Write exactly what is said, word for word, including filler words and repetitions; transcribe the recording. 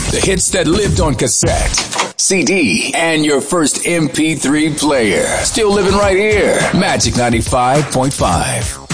The hits that lived on cassette, C D, and your first M P three player. Still living right here. Magic ninety-five point five.